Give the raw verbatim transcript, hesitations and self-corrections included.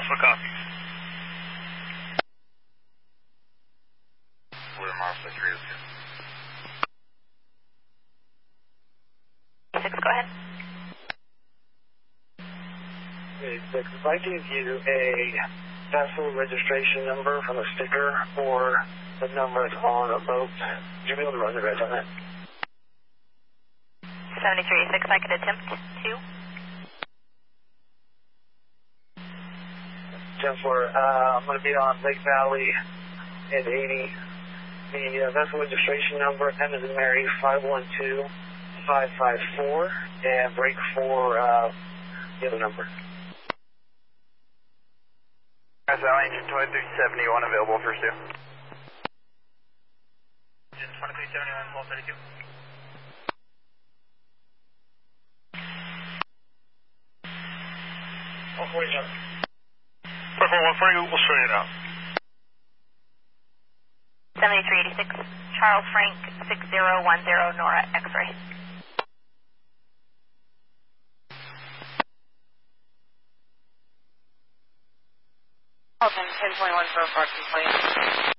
What copy? We're Martha three oh two. Six, go ahead. Okay, six. If I give you a vessel registration number from a sticker or the numbers on a boat, would you be able to run the rest on that? seventy-three eighty-six, I could attempt to. ten four, uh, I'm going to be on Lake Valley at eighty. The uh, vessel registration number, M as in Mary, five one two five five four, and break for uh, the other number. Guys, engine twenty-three seventy-one available for two. Engine twenty-three seventy-one, twelve thirty-two. one forty-seven. four four one four, we'll show you now. seventy-three eighty-six, Charles Frank, six zero one zero, Nora, X-ray. ten twenty-one for a parking plane.